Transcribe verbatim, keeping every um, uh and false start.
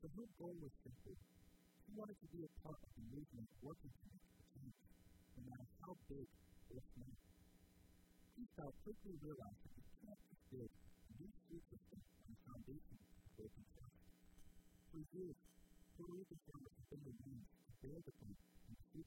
But her goal was simple. She wanted to be a part of the movement working to make a change, no matter how big or small. Freestyle quickly realized that we can't just build a new school system on the foundation of broken trust. For years, Puerto Rican farmers have been the ones to bear the brunt in the food